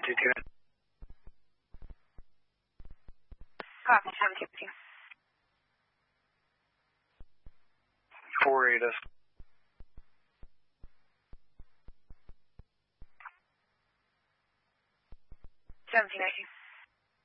altitude. Copy, 17. 48 us. 17, I see.